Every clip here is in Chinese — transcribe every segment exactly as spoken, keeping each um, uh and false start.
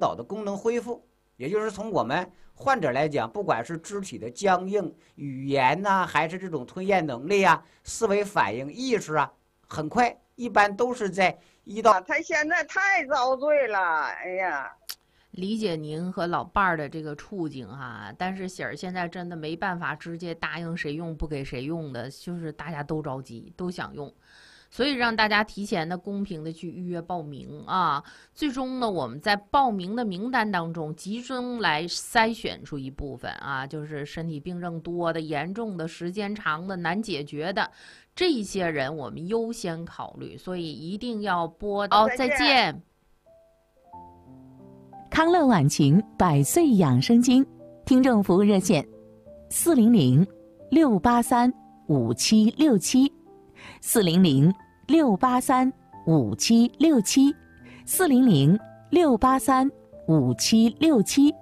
导的功能恢复。也就是从我们患者来讲，不管是肢体的僵硬、语言呐、啊，还是这种吞咽能力啊、思维反应、意识啊，很快，一般都是在一到。 他现在太遭罪了，哎呀。 理解您和老伴儿的这个处境哈，但是喜儿现在真的没办法直接答应谁用不给谁用的，就是大家都着急，都想用。所以让大家提前的公平的去预约报名啊，最终呢，我们在报名的名单当中集中来筛选出一部分啊，就是身体病症多的、严重的、时间长的、难解决的这些人，我们优先考虑。所以一定要拨哦，再见。 康乐晚晴百岁养生经听众服务热线：四零零六八三五七六七。四零零六八三五七六七，四零零六八三五七六七。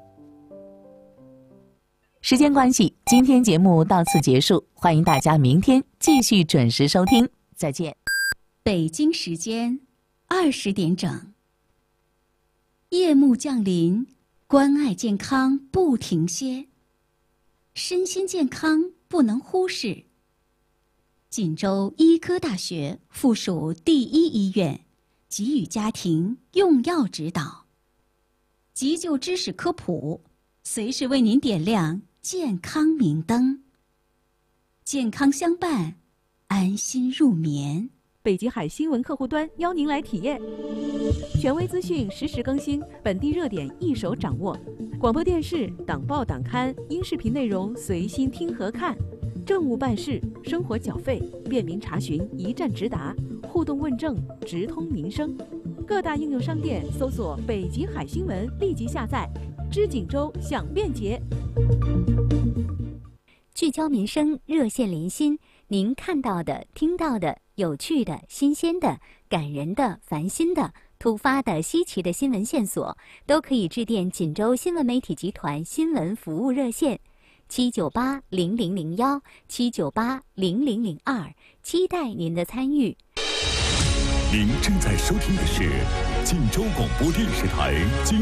时间关系，今天节目到此结束，欢迎大家明天继续准时收听，再见。 北京时间二十点整，夜幕降临，关爱健康不停歇，身心健康不能忽视。锦州医科大学附属第一医院给予家庭用药指导，急救知识科普，随时为您点亮健康明灯。健康相伴，安心入眠。 北极海新闻客户端邀您来体验，权威资讯实时更新，本地热点一手掌握，广播电视、党报党刊、音视频内容随心听和看。政务办事、生活缴费、便民查询一站直达，互动问政直通民生。各大应用商店搜索北极海新闻，立即下载。知锦州享便捷， 聚焦民生，热线连心。您看到的、听到的、有趣的、新鲜的、感人的、烦心的、突发的、稀奇的新闻线索，都可以致电锦州新闻媒体集团新闻服务热线。七九八零零零幺七九八零零零二，期待您的参与。 您正在收听的是锦州广播电视台。